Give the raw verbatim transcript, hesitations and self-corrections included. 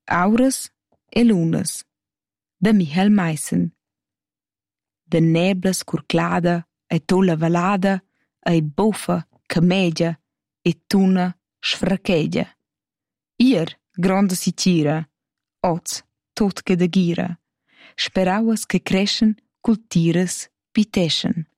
Auras e lunas, da Michael Meissen. Da neblas curclada e tolla valada e buffa, camegia e tuna sfrachegia. Ier gronda si tira, oz tot che da gira. Sperauas che creschen cul tiras piteschen.